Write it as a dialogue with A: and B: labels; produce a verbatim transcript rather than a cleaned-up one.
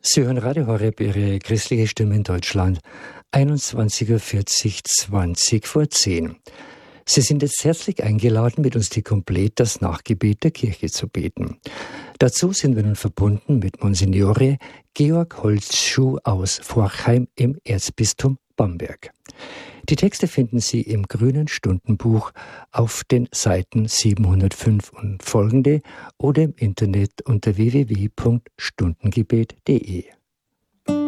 A: Sie hören Radio Horeb, Ihre christliche Stimme in Deutschland, einundzwanzig Uhr vierzig, zwanzig vor zehn. Sie sind jetzt herzlich eingeladen, mit uns die Komplett das Nachgebet der Kirche zu beten. Dazu sind wir nun verbunden mit Monsignore Georg Holzschuh aus Forchheim im Erzbistum Bamberg. Die Texte finden Sie im Grünen Stundenbuch auf den Seiten siebenhundertfünf und folgende oder im Internet unter w w w punkt stundengebet punkt d e.